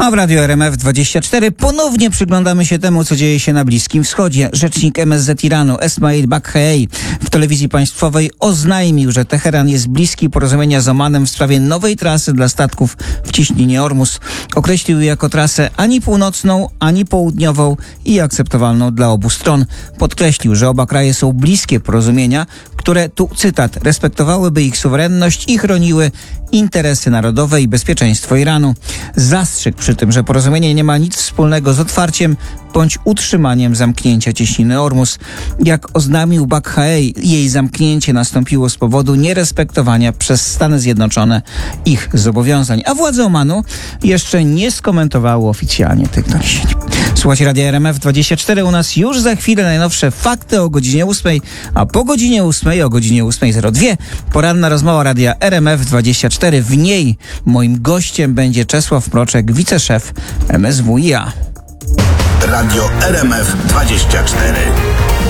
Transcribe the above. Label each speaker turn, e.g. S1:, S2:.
S1: A w Radio RMF24 ponownie przyglądamy się temu, co dzieje się na Bliskim Wschodzie. Rzecznik MSZ Iranu Esmail Baghei w telewizji państwowej oznajmił, że Teheran jest bliski porozumienia z Omanem w sprawie nowej trasy dla statków w ciśnienie Ormus. Określił je jako trasę ani północną, ani południową i akceptowalną dla obu stron. Podkreślił, że oba kraje są bliskie porozumienia, które, tu cytat, respektowałyby ich suwerenność i chroniły interesy narodowe i bezpieczeństwo Iranu. Zastrzegł przy tym, że porozumienie nie ma nic wspólnego z otwarciem bądź utrzymaniem zamknięcia cieśniny Ormus. Jak oznajmił Baghei, jej zamknięcie nastąpiło z powodu nierespektowania przez Stany Zjednoczone ich zobowiązań, a władze Omanu jeszcze nie skomentowały oficjalnie tych doniesień. Słuchajcie Radia RMF24, u nas już za chwilę najnowsze fakty o godzinie 8, a po godzinie 8 o godzinie 8:02 poranna rozmowa Radia RMF24. W niej moim gościem będzie Czesław Mroczek, wiceszef MSWiA.
S2: Radio RMF24.